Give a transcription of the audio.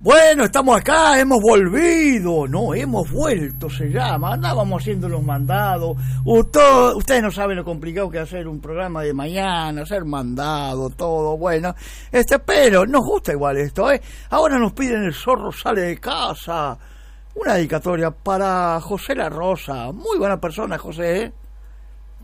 Bueno, estamos acá, hemos volvido, no, hemos vuelto, se llama. Andábamos haciendo los mandados. Ustedes no saben lo complicado que es hacer un programa de mañana, hacer mandado, todo, bueno. Pero nos gusta igual esto, ¿eh? Ahora nos piden El Zorro Sale de Casa. Una dedicatoria para José La Rosa. Muy buena persona, José, ¿eh?